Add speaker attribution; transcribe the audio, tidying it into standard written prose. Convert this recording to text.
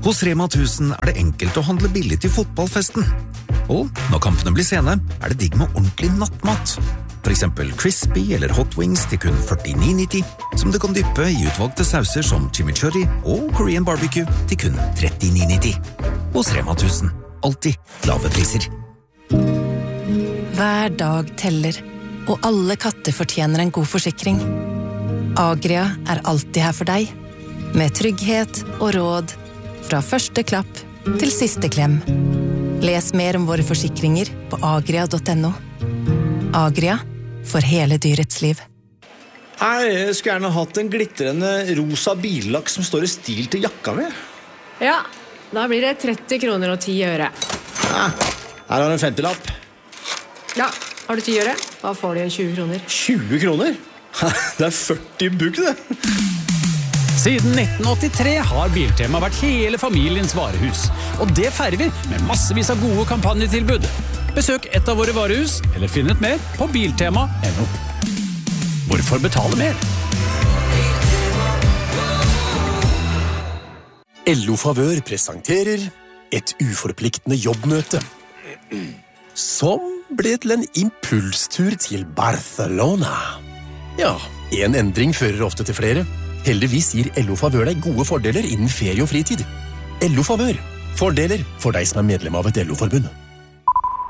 Speaker 1: Hos Rema 1000 det enkelt å handle billig til fotballfesten. Og når kampene blir sene, det digg med ordentlig nattmat. For eksempel crispy eller hot wings til kun 49,90, som du kan dyppe i utvalgte sauser som chimichurri og Korean barbecue til kun 39,90. Hos Rema 1000. Alltid lave priser.
Speaker 2: Hver dag teller, og alle katter fortjener en god forsikring. Agria alltid her for deg, med trygghet og råd fra første klapp til siste klem. Les mer om våre forsikringer på agria.no. Agria, for hele dyrets liv.
Speaker 3: Jeg skulle gjerne hatt en glittrende rosa billakk som står i stil til jakka mi.
Speaker 4: Ja, da blir det 30 kroner og 10 øre.
Speaker 3: Ja, her har du en 50-lapp.
Speaker 4: Ja, har du 10 øre? Da får du 20 kroner.
Speaker 3: 20 kroner? Det 40 bugg, det.
Speaker 5: Siden 1983 har Biltema vært hele familiens varehus. Og det feirer vi med massevis av gode kampanjetilbud. Besøk et av våre varehus, eller finn ut mer på biltema.no. Hvorfor betale mer?
Speaker 6: LO Favør presenterer et uforpliktende jobbmøte, som ble til en impulstur til Barcelona. Ja, en endring fører ofte til flere. Heldigvis gir LO Favør deg gode fordeler innen ferie og fritid. LO Favør. Fordeler for deg som medlem av et LO-forbund.